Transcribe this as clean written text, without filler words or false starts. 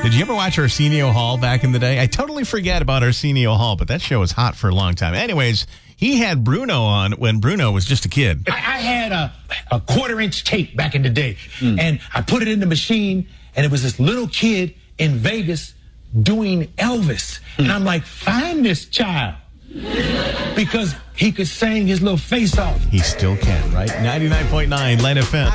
Did you ever watch Arsenio Hall back in the day? I totally forget about Arsenio Hall, but that show was hot for a long time. Anyways, he had Bruno on when Bruno was just a kid. I had a quarter-inch tape back in the day, and I put it in the machine, and it was this little kid in Vegas doing Elvis. And I'm like, find this child. Because he could sing his little face off. He still can, right? 99.9 Len FM.